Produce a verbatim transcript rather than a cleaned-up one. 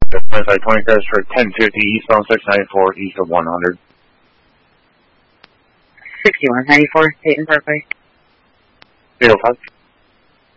twenty-five twenty cars for ten fifty eastbound six ninety-four east of one hundred. sixty-one ninety-four, Dayton Parkway. zero five.